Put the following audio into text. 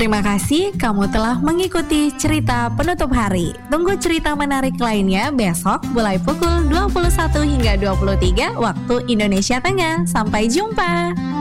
Terima kasih kamu telah mengikuti cerita penutup hari. Tunggu cerita menarik lainnya besok mulai pukul 21 hingga 23 waktu Indonesia Tengah. Sampai jumpa.